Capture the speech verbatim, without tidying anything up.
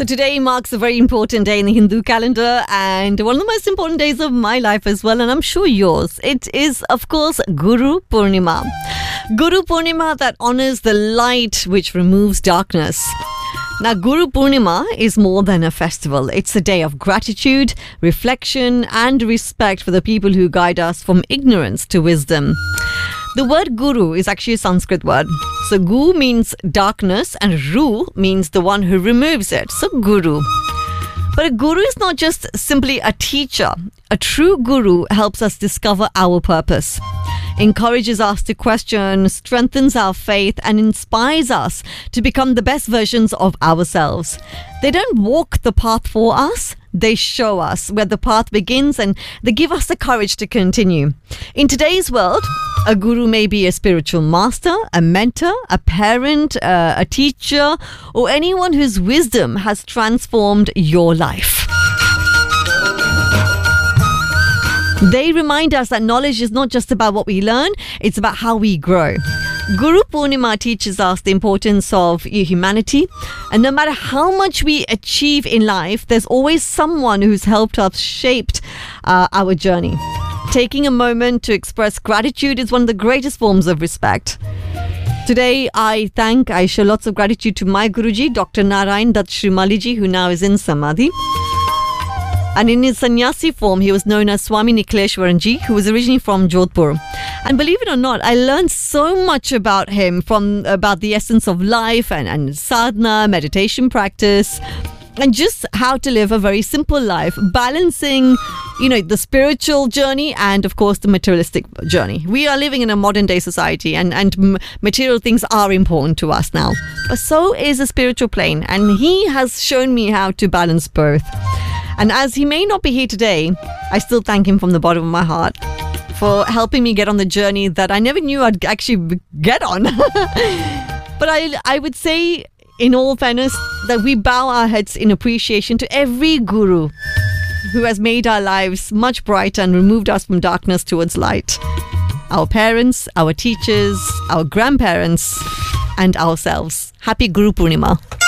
So today marks a very important day in the Hindu calendar and one of the most important days of my life as well, and I'm sure yours. It is, of course, Guru Purnima. Guru Purnima that honors the light which removes darkness. Now, Guru Purnima is more than a festival. It's a day of gratitude, reflection, and respect for the people who guide us from ignorance to wisdom. The word Guru is actually a Sanskrit word. So Gu means darkness and Ru means the one who removes it. So Guru. But a Guru is not just simply a teacher. A true Guru helps us discover our purpose, encourages us to question, strengthens our faith, and inspires us to become the best versions of ourselves. They don't walk the path for us. They show us where the path begins and they give us the courage to continue. In today's world, a guru may be a spiritual master, a mentor, a parent, uh, a teacher, or anyone whose wisdom has transformed your life. They remind us that knowledge is not just about what we learn, it's about how we grow. Guru Purnima teaches us the importance of humanity, and no matter how much we achieve in life, there's always someone who's helped us shape uh, our journey. Taking a moment to express gratitude is one of the greatest forms of respect. Today, I thank, I show lots of gratitude to my Guruji, Doctor Narayan Dutt Shrimaliji, who now is in Samadhi. And in his sannyasi form, he was known as Swami Nikleshwaranji, who was originally from Jodhpur. And believe it or not, I learned so much about him, from about the essence of life and, and sadhana, meditation practice, and just how to live a very simple life, balancing, you know, the spiritual journey and, of course, the materialistic journey. We are living in a modern day society, and, and material things are important to us now. But so is the spiritual plane, and he has shown me how to balance both. And as he may not be here today, I still thank him from the bottom of my heart for helping me get on the journey that I never knew I'd actually get on. But I, I would say, in all fairness, that we bow our heads in appreciation to every guru who has made our lives much brighter and removed us from darkness towards light. Our parents, our teachers, our grandparents, and ourselves. Happy Guru Purnima.